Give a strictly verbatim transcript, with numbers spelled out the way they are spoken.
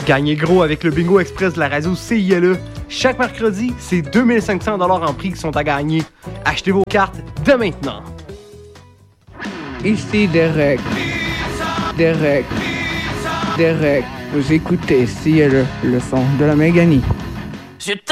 Gagnez gros avec le Bingo Express de la radio C I L E. Chaque mercredi, c'est deux mille cinq cents dollars en prix qui sont à gagner. Achetez vos cartes dès maintenant. Ici Derek. Derek. Derek. Vous écoutez C I L E, le son de la Méganie. Je